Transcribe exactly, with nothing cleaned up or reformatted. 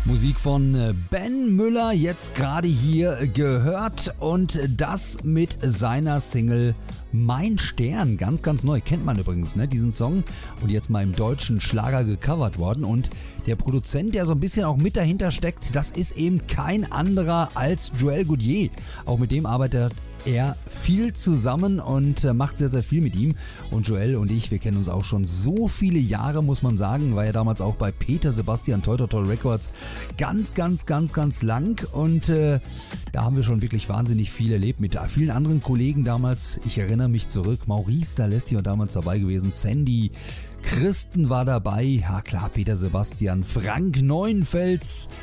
Musik von Ben Müller, jetzt gerade hier gehört, und das mit seiner Single Mein Stern, ganz ganz neu, kennt man übrigens, ne, diesen Song, und jetzt mal im deutschen Schlager gecovert worden. Und der Produzent, der so ein bisschen auch mit dahinter steckt, das ist eben kein anderer als Joel Goudier. Auch mit dem arbeitet er viel zusammen und macht sehr, sehr viel mit ihm. Und Joel und ich, wir kennen uns auch schon so viele Jahre, muss man sagen. War ja damals auch bei Peter Sebastian Toi Toi Toi Records ganz, ganz, ganz, ganz lang. Und äh, da haben wir schon wirklich wahnsinnig viel erlebt mit vielen anderen Kollegen damals. Ich erinnere mich zurück, Maurice D'Alessio war damals dabei gewesen, Sandy, Christen war dabei, ja klar, Peter Sebastian, Frank Neuenfels,